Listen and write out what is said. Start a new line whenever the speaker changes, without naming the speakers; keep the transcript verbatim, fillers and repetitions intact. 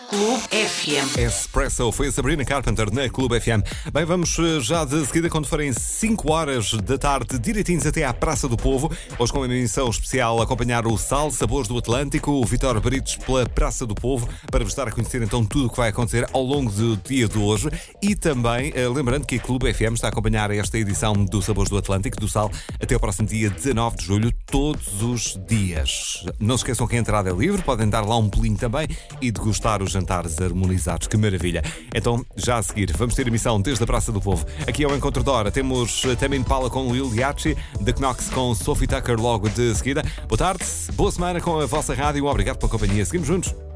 Clube F M.
Espresso foi a Sabrina Carpenter na Clube F M. Bem, vamos já de seguida, quando forem cinco horas da tarde, direitinhos até à Praça do Povo. Hoje com uma emissão especial, acompanhar o Sal, Sabores do Atlântico, o Vítor Britos pela Praça do Povo, para vos dar a conhecer então tudo o que vai acontecer ao longo do dia de hoje. E também, lembrando que a Clube F M está a acompanhar esta edição do Sabores do Atlântico, do Sal, até o próximo dia dezanove de julho, todos os dias. Não se esqueçam que a entrada é livre, podem dar lá um pulinho também e degustar os jantares harmonizados. Que maravilha! Então, já a seguir, vamos ter emissão desde a Praça do Povo. Aqui é o Encontro de Hora. Temos Tame Impala com Lil Yachty, The Knox com Sophie Tucker logo de seguida. Boa tarde, boa semana com a vossa rádio. Obrigado pela companhia. Seguimos juntos.